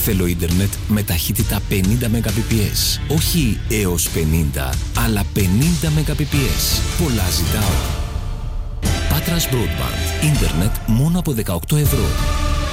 Θέλω ίντερνετ με ταχύτητα 50 Mbps. Όχι έως 50, αλλά 50 Mbps. Πολλά ζητάω. Πάτρας Broadband. Ίντερνετ μόνο από 18 ευρώ.